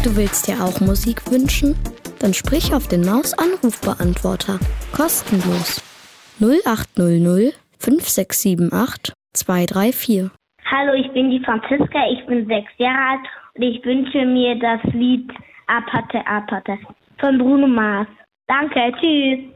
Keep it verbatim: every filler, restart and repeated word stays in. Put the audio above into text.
Du willst dir auch Musik wünschen? Dann sprich auf den Maus-Anrufbeantworter. Kostenlos. null acht null null fünf sechs sieben acht zwei drei vier. Hallo, ich bin die Franziska, ich bin sechs Jahre alt und ich wünsche mir das Lied Apate Apate von Bruno Mars. Danke, tschüss.